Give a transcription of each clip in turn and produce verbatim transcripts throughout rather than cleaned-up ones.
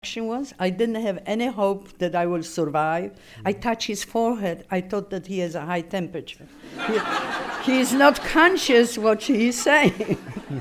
reaction was. I didn't have any hope that I will survive. I touched his forehead. I thought that he has a high temperature. He, he is not conscious what he is saying.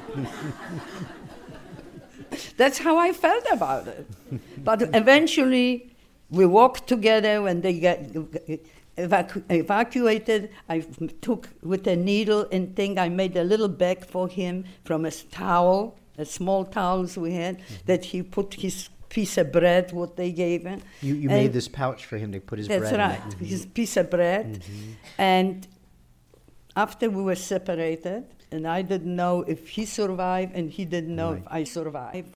That's how I felt about it. But eventually, we walked together when they got evacu- evacuated. I took with a needle and thing, I made a little bag for him from a towel, a small towels we had, mm-hmm. that he put his piece of bread, what they gave him. You, you made this pouch for him to put his bread in. That's right, mm-hmm. his piece of bread. Mm-hmm. And after we were separated, and I didn't know if he survived, and he didn't know right. if I survived.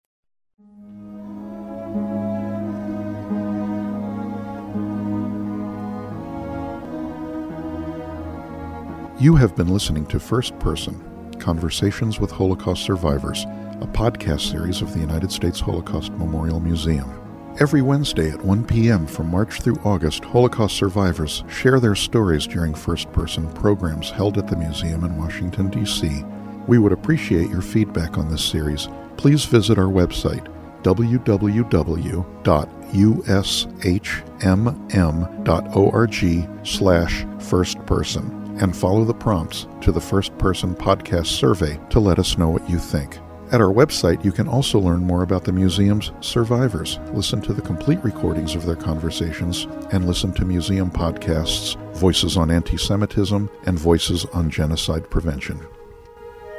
You have been listening to First Person, Conversations with Holocaust Survivors, a podcast series of the United States Holocaust Memorial Museum. Every Wednesday at one p.m. from March through August, Holocaust survivors share their stories during first-person programs held at the museum in Washington, D C We would appreciate your feedback on this series. Please visit our website, w w w dot u s h m m dot org slash firstperson, and follow the prompts to the First Person Podcast survey to let us know what you think. At our website, you can also learn more about the museum's survivors, listen to the complete recordings of their conversations, and listen to museum podcasts, Voices on Anti-Semitism and Voices on Genocide Prevention.